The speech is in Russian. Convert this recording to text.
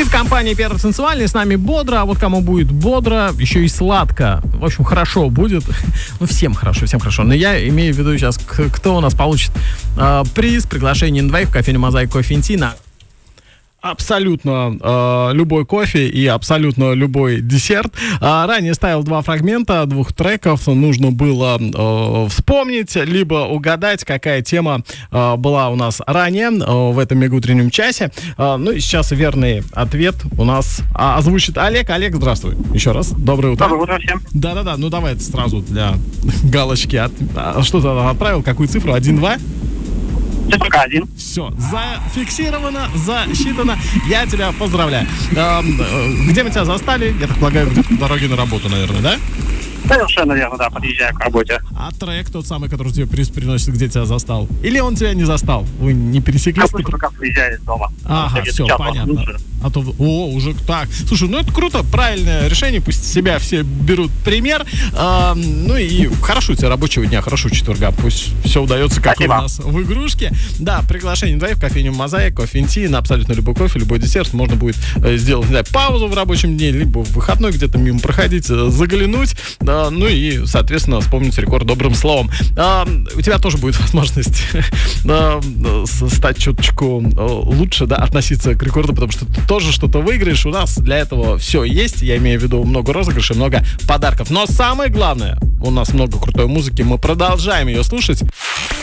в компании Первый танцевальный, с нами бодро, а вот кому будет бодро, еще и сладко. В общем, хорошо будет. Ну, всем хорошо. Но я имею в виду сейчас, кто у нас получит приз, приглашение на двоих в кофейню «Мозаика Кофе & Ти» на абсолютно любой кофе и абсолютно любой десерт. Ранее ставил 2 фрагмента 2 треков. Нужно было вспомнить, либо угадать, какая тема была у нас ранее в этом мегаутреннем часе. Ну и сейчас верный ответ у нас озвучит Олег. Олег, здравствуй. Еще раз. Доброе утро. Доброе утро всем. Да. Ну давай сразу для галочки. Что ты отправил? Какую цифру? 1-2? Цифра 1. Все, зафиксировано, засчитано. Я тебя поздравляю. Где мы тебя застали? Я так полагаю, где-то по дороге на работу, наверное, да? Совершенно верно, да, подъезжаю к работе. А трек тот самый, который тебе приз приносит, где тебя застал? Или он тебя не застал? Вы не пересеклись? Как приезжаю из дома. Ага, все, понятно. А то, уже так. Слушай, ну это круто, правильное решение, пусть себя все берут пример. Ну и хорошо тебе рабочего дня, хорошо четверга, пусть все удается, как Спасибо. у нас в игрушке. Да, приглашение двоих в кофейню «Мозаика», Кофе & Ти на абсолютно любой кофе, любой десерт. Можно будет сделать, не знаю, паузу в рабочем дне, либо в выходной где-то мимо проходить, заглянуть, ну и, соответственно, вспомнить рекорд добрым словом. У тебя тоже будет возможность стать чуточку лучше, да, относиться к рекорду, потому что ты тоже что-то выиграешь. У нас для этого все есть. Я имею в виду много розыгрышей, много подарков. Но самое главное, у нас много крутой музыки. Мы продолжаем ее слушать.